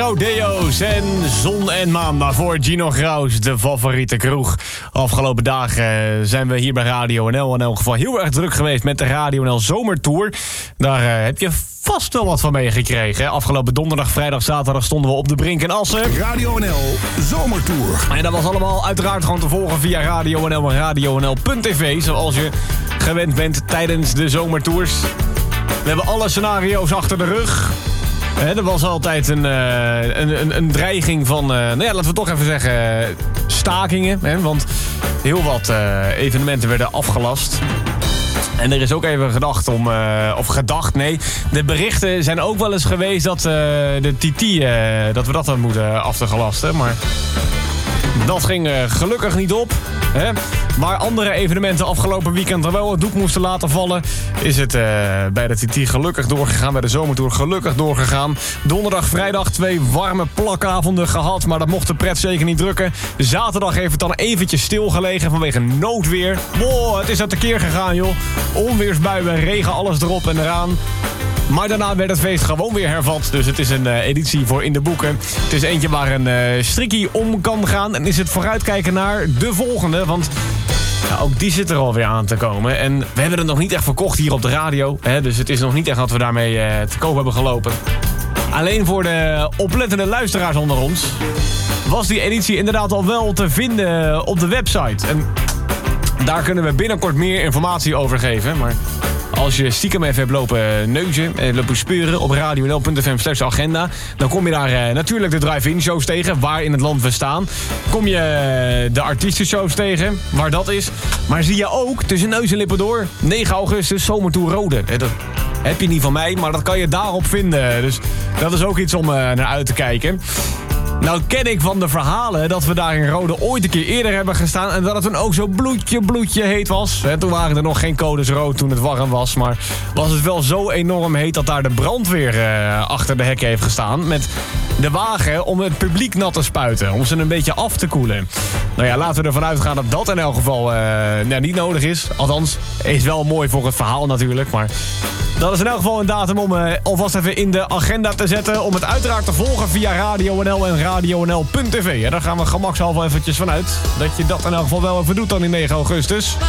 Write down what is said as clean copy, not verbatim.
Rodeo's en zon en maan. Maar voor Gino Graus, de favoriete kroeg. Afgelopen dagen zijn we hier bij Radio NL in elk geval heel erg druk geweest met de Radio NL Zomertour. Daar heb je vast wel wat van meegekregen. Afgelopen donderdag, vrijdag, zaterdag stonden we op de Brink in Assen. Radio NL Zomertour. En dat was allemaal uiteraard gewoon te volgen via Radio NL en radionl.tv. Zoals je gewend bent tijdens de zomertours. We hebben alle scenario's achter de rug. Er was altijd een dreiging van, laten we toch even zeggen, stakingen. Want heel wat evenementen werden afgelast. En er is ook even de berichten zijn ook wel eens geweest dat de TT, dat we dat hadden moeten af te gelasten. Maar dat ging gelukkig niet op. Maar andere evenementen afgelopen weekend er wel het doek moesten laten vallen, is het bij de TT gelukkig doorgegaan. Bij de Zomertour gelukkig doorgegaan. Donderdag, vrijdag 2 warme plakavonden gehad, maar dat mocht de pret zeker niet drukken. Zaterdag heeft het dan eventjes stilgelegen vanwege noodweer. Wow, het is uit de keer gegaan, joh. Onweersbuien, regen, alles erop en eraan. Maar daarna werd het feest gewoon weer hervat. Dus het is een editie voor in de boeken. Het is eentje waar een strikkie om kan gaan. En is het vooruitkijken naar de volgende. Want ook die zit er alweer aan te komen. En we hebben het nog niet echt verkocht hier op de radio. Dus het is nog niet echt dat we daarmee te koop hebben gelopen. Alleen voor de oplettende luisteraars onder ons was die editie inderdaad al wel te vinden op de website. En daar kunnen we binnenkort meer informatie over geven. Maar als je stiekem even hebt lopen neuzen en lopen speuren op radionl.fm/agenda... dan kom je daar natuurlijk de drive-in shows tegen, waar in het land we staan. Kom je de artiestenshows tegen, waar dat is. Maar zie je ook tussen neus en lippen door 9 augustus Zomertour Rode. Dat heb je niet van mij, maar dat kan je daarop vinden. Dus dat is ook iets om naar uit te kijken. Nou ken ik van de verhalen dat we daar in Rode ooit een keer eerder hebben gestaan... en dat het toen ook zo bloedje heet was. Toen waren er nog geen codes rood toen het warm was... maar was het wel zo enorm heet dat daar de brandweer achter de hekken heeft gestaan... met de wagen om het publiek nat te spuiten, om ze een beetje af te koelen. Nou ja, laten we ervan uitgaan dat dat in elk geval niet nodig is. Althans, is wel mooi voor het verhaal natuurlijk, maar... dat is in elk geval een datum om alvast even in de agenda te zetten... om het uiteraard te volgen via Radio NL en radionl.tv. Daar gaan we gemakshalve eventjes vanuit dat je dat in elk geval wel even doet dan in 9 augustus.